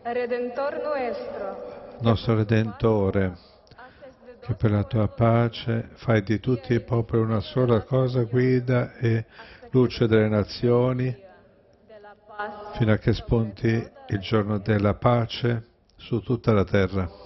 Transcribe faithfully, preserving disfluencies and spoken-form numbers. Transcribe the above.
Redentor nuestro, nostro Redentore, che per la tua pace fai di tutti i popoli una sola cosa, guida e luce delle nazioni, de la paz fino a che spunti il giorno della pace su tutta la terra.